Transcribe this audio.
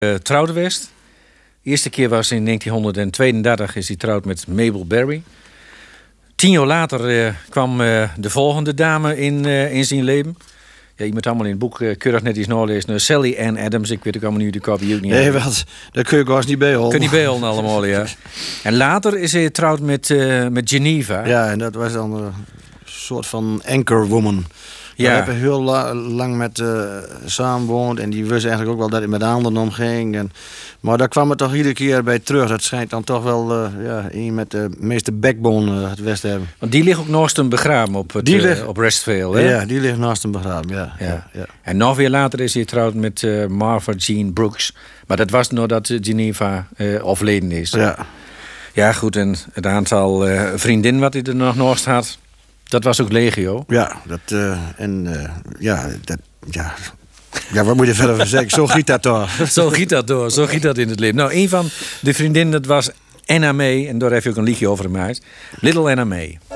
trouwd geweest. De eerste keer was in 1932 is hij trouwd met Mabel Berry. 10 jaar later kwam de volgende dame in zijn leven. Ja, je moet allemaal in het boek keurig net iets nalezen. Sally Ann Adams, ik weet ook allemaal nu de kopie ook niet. Nee, wat? Daar kun je gewoon niet bij houden. Kun je niet bijhouden allemaal, ja. En later is hij getrouwd met Geneva. Ja, en dat was dan een soort van anchorwoman. Ja. Daar heb ik heel lang met samenwoond. En die wist eigenlijk ook wel dat het met anderen omging. Maar daar kwam het toch iedere keer bij terug. Dat schijnt dan toch wel een met de meeste backbone het West te hebben. Want die ligt ook naast hem begraven op Restvale, hè? Ja, die ligt naast hem begraven, ja. En nog weer later is hij getrouwd met Martha Jean Brooks. Maar dat was nadat Geneva overleden is. Ja. Ja, goed. En het aantal vriendinnen wat hij er nog naast had... Dat was ook legio. Ja, wat moet je verder van zeggen? Zo giet dat door. Zo giet dat in het leven. Nou, een van de vriendinnen, dat was Anna May. En daar heb je ook een liedje over gemaakt. Little Anna May.